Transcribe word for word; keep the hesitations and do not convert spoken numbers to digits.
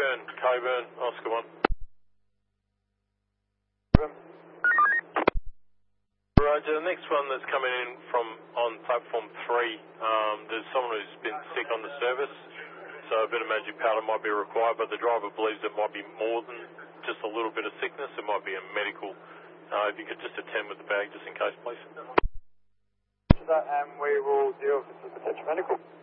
Coburn, Coburn, Oscar one. Right, the next one that's coming in from on platform three, um, there's someone who's been sick on the service, so a bit of magic powder might be required, but the driver believes it might be more than just a little bit of sickness. It might be a medical. Uh, if you could just attend with the bag just in case, please. And we will deal with the potential medical.